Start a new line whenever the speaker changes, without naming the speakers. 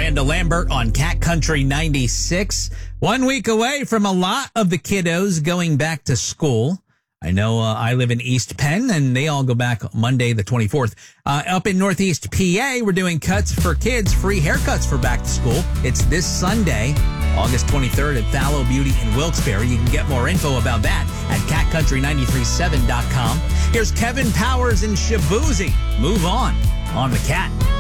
Miranda Lambert on Cat Country 96. 1 week away from a lot of the kiddos going back to school. I know I live in East Penn, and they all go back Monday, the 24th. Up in Northeast PA, we're doing Cuts for Kids, free haircuts for back to school. It's this Sunday, August 23rd at Fallow Beauty in Wilkes-Barre. You can get more info about that at catcountry937.com. Here's Kevin Powers and Shaboozey. Move on the Cat.